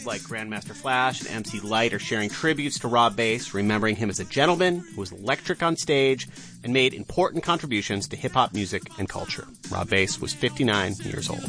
like Grandmaster Flash and MC Light are sharing tributes to Rob Base, remembering him as a gentleman who was electric on stage and made important contributions to hip-hop music and culture. Rob Base was 59 years old.